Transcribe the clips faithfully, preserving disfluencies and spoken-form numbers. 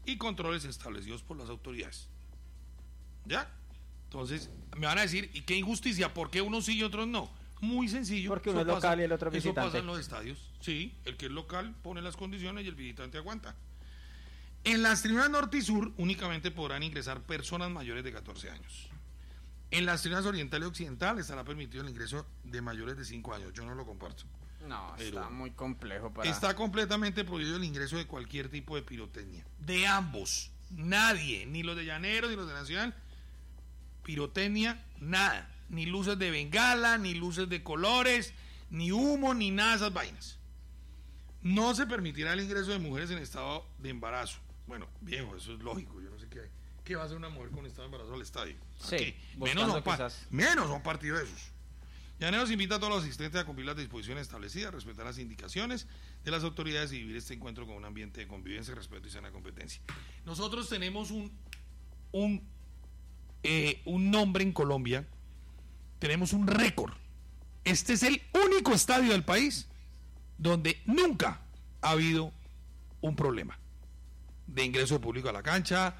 y controles establecidos por las autoridades. ¿Ya? Entonces, me van a decir, ¿y qué injusticia? ¿Por qué unos sí y otros no? Muy sencillo. Porque uno es local pasa, y el otro visitante. Eso pasa en los estadios. Sí, el que es local pone las condiciones y el visitante aguanta. En las tribunas norte y sur únicamente podrán ingresar personas mayores de catorce años. En las tribunas oriental y occidental estará permitido el ingreso de mayores de cinco años. Yo no lo comparto. No, pero está muy complejo para... Está completamente prohibido el ingreso de cualquier tipo de pirotecnia. De ambos. Nadie, ni los de Llaneros ni los de Nacional. Pirotecnia, nada. Ni luces de bengala, ni luces de colores, ni humo, ni nada de esas vainas. No se permitirá el ingreso de mujeres en estado de embarazo. Bueno, viejo, eso es lógico. Yo no sé qué, qué va a hacer una mujer con estado de embarazo al estadio. Sí, menos son, pa- menos son partidos de esos. Llaneros invita a todos los asistentes a cumplir las disposiciones establecidas, respetar las indicaciones de las autoridades y vivir este encuentro con un ambiente de convivencia, respeto y sana competencia. Nosotros tenemos un un, eh, un nombre en Colombia, tenemos un récord. Este es el único estadio del país donde nunca ha habido un problema de ingreso de público a la cancha,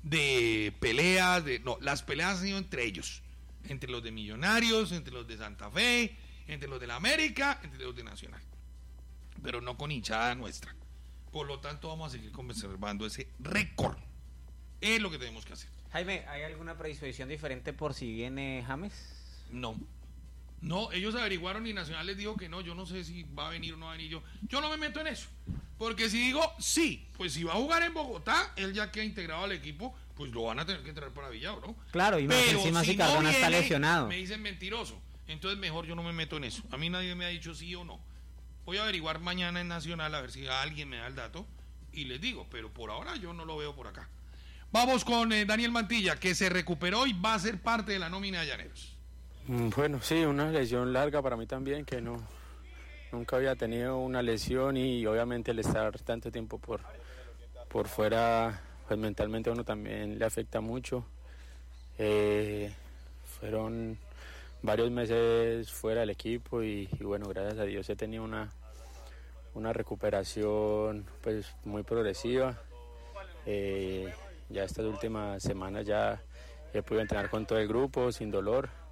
de peleas, de no, las peleas han sido entre ellos, entre los de Millonarios, entre los de Santa Fe, entre los de la América, entre los de Nacional, pero no con hinchada nuestra. Por lo tanto, vamos a seguir conservando ese récord. Es lo que tenemos que hacer. Jaime, ¿hay alguna predisposición diferente por si viene James? No. No, ellos averiguaron y Nacional les dijo que no. Yo no sé si va a venir o no va a venir. Yo, yo no me meto en eso. Porque si digo sí, pues si va a jugar en Bogotá, él ya que ha integrado al equipo, pues lo van a tener que traer para Villado, ¿no? Claro, y más pero encima si, si Cardona no viene, está lesionado. Me dicen mentiroso. Entonces mejor yo no me meto en eso. A mí nadie me ha dicho sí o no. Voy a averiguar mañana en Nacional a ver si alguien me da el dato y les digo, pero por ahora yo no lo veo por acá. Vamos con eh, Daniel Mantilla, que se recuperó y va a ser parte de la nómina de Llaneros. Bueno, sí, una lesión larga para mí también, que no nunca había tenido una lesión y obviamente el estar tanto tiempo por, por fuera, pues mentalmente a uno también le afecta mucho. Eh, fueron varios meses fuera del equipo y, y bueno, gracias a Dios he tenido una, una recuperación pues muy progresiva. Eh, ya estas últimas semanas ya he podido entrenar con todo el grupo sin dolor.